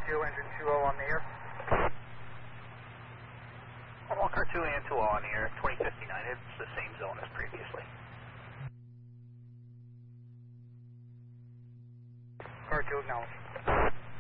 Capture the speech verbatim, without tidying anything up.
two, engine two oh on the air. One car two and two oh on the air, twenty fifty-nine. It's the same zone as previously. Car two acknowledged.